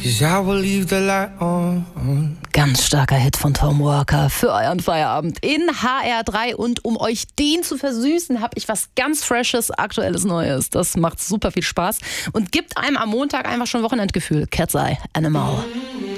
'cause I will leave the light on. Ganz starker Hit von Tom Walker für euren Feierabend in HR3. Und um euch den zu versüßen, habe ich was ganz Freshes, Aktuelles, Neues. Das macht super viel Spaß und gibt einem am Montag einfach schon Wochenendgefühl. Cat's Eye, Animal.